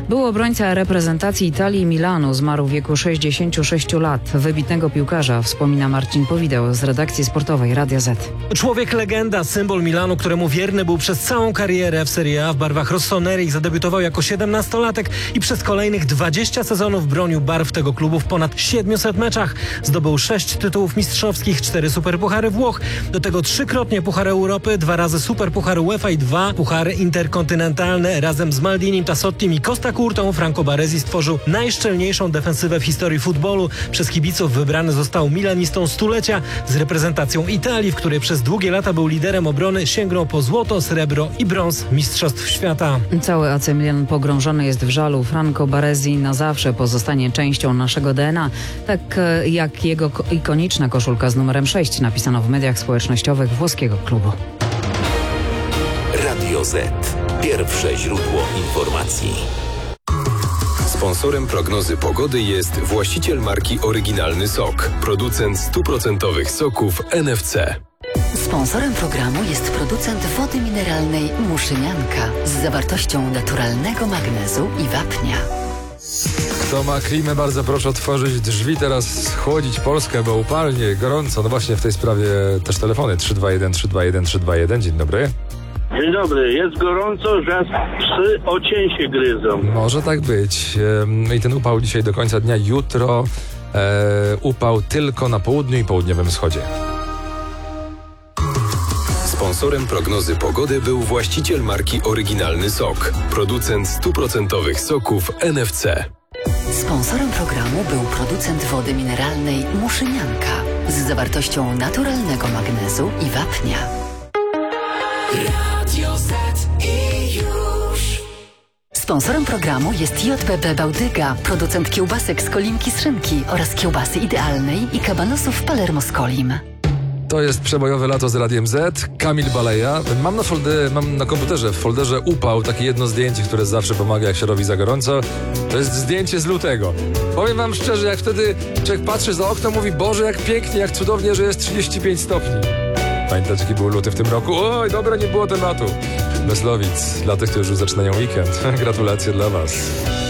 Był obrońca reprezentacji Italii i Milanu, zmarł w wieku 66 lat. Wybitnego piłkarza wspomina Marcin Powideł z redakcji sportowej Radia Z. Człowiek legenda, symbol Milanu, któremu wierny był przez całą karierę w Serie A w barwach rossoneri. Zadebiutował jako 17-latek i przez kolejnych 20 sezonów bronił barw tego klubu w ponad 700 meczach. Zdobył 6 tytułów mistrzowskich, 4 superpuchary Włoch, do tego 3-krotnie Puchar Europy, 2 razy Superpuchar UEFA i 2 puchary interkontynentalne. Razem z Maldinim, Tassottim i Costa Curtą Franco Baresi stworzył najszczelniejszą defensywę w historii futbolu. Przez kibiców wybrany został milanistą stulecia. Z reprezentacją Italii, w której przez długie lata był liderem obrony, sięgnął po złoto, srebro i brąz mistrzostw świata. Cały AC Milan pogrążony jest w żalu. Franco Baresi na zawsze pozostanie częścią naszego DNA, tak jak jego ikoniczna koszulka z numerem 6, napisano w mediach społecznościowych włoskiego klubu. Radio Z. Pierwsze źródło informacji. Sponsorem prognozy pogody jest właściciel marki Oryginalny Sok, producent 100% soków NFC. Sponsorem programu jest producent wody mineralnej Muszynianka z zawartością naturalnego magnezu i wapnia. Kto ma klimę, bardzo proszę otworzyć drzwi, teraz chłodzić Polskę, bo upalnie, gorąco. No właśnie w tej sprawie też telefony 321 321 321. Dzień dobry. Dzień dobry, jest gorąco, że psy o cień się gryzą. Może tak być. I ten upał dzisiaj do końca dnia, jutro upał tylko na południu i południowym wschodzie. Sponsorem prognozy pogody był właściciel marki Oryginalny Sok, producent 100% soków NFC. Sponsorem programu był producent wody mineralnej Muszynianka z zawartością naturalnego magnezu i wapnia. Radio Z i już. Sponsorem programu jest JBB Bałtyga, producent kiełbasek z Kolimki z szynki oraz kiełbasy idealnej i kabanosów Palermo z Kolim. To jest przebojowe lato z Radiem Z. Kamil Baleja. Mam na komputerze w folderze upał takie jedno zdjęcie, które zawsze pomaga, jak się robi za gorąco. To jest zdjęcie z lutego. Powiem wam szczerze, jak wtedy człowiek patrzy za okno, mówi: Boże, jak pięknie, jak cudownie, że jest 35 stopni. Pamiętacie, jaki był luty w tym roku? Oj, dobra, nie było tematu. Myslowic, dla tych, którzy już zaczynają weekend. Gratulacje dla was.